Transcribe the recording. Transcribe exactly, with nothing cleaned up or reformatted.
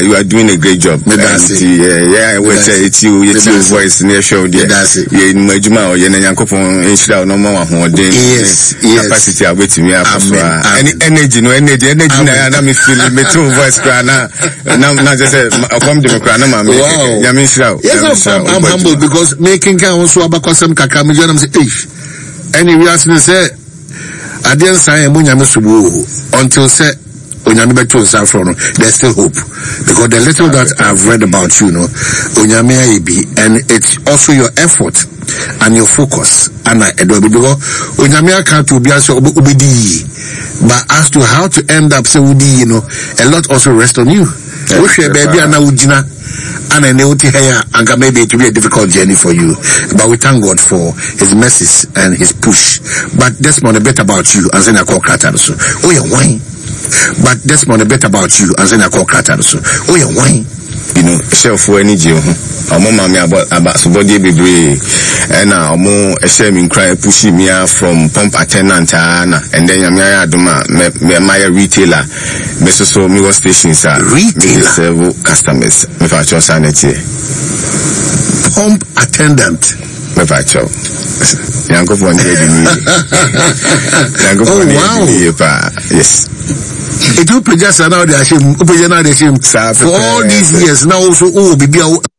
you are doing a great job. That's it. Yeah, yeah, we say it's you, it's your voice near show. That's it. Yeah, in my juma or yen and yankopon in shroud no more one day. Yes, yes. Capacity are waiting me up. Any energy, no energy, energy, I me feel me too voice crana. Now, now just say, I come to crana, man. Wow. Yamin shroud. Yes, I'm, I'm humble because making can also about some kakamijan. I'm saying, any reason say, I didn't say, until say, there's still hope because the little that I've read about you, know, and it's also your effort and your focus. And I can't be also but as to how to end up, so you know, a lot also rests on you. Baby, and I know and maybe it will be a difficult journey for you, but we thank God for His mercies and His push. But that's more a bit about you, and then I call Katansu. Oh, yeah, wine. But that's more a bit about you, and then I call Katansu. Oh, yeah, wine. You know, shelf for any Jew. I'm on my about about somebody be and now more a shaming cry pushing me out from pump attendant and then I'm my retailer. Missus So me stations are retailer several customers. If I chose sanity, pump attendant. If I chose, young of one day, oh wow, yes. It will be just another shame for all these years now. Also, oh, baby.